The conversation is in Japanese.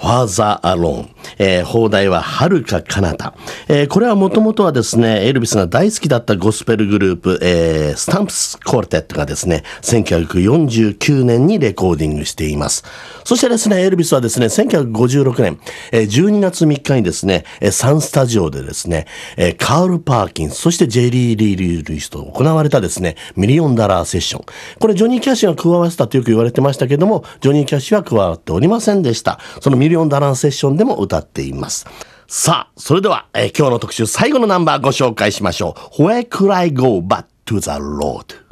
Father Alone、邦題は遥か彼方、これはもともとはですねエルビスが大好きだったゴスペルグループ、スタンプスコルテットがですね1949年にレコーディングしています。そしてですねエルビスはですね1956年、12月3日にですねサンスタジオでですねカール・パーキンスそしてジェリー・リー・ルイスと行われたですねミリオンダラーセッション、これジョニー・キャッシュが加わせたとよく言われてましたけども、ジョニー・キャッシュは加わっておりませんでした。そのミリオンダラーセッションでも歌っています。さあそれでは、今日の特集最後のナンバーご紹介しましょう。 Where could I go but to the Lord。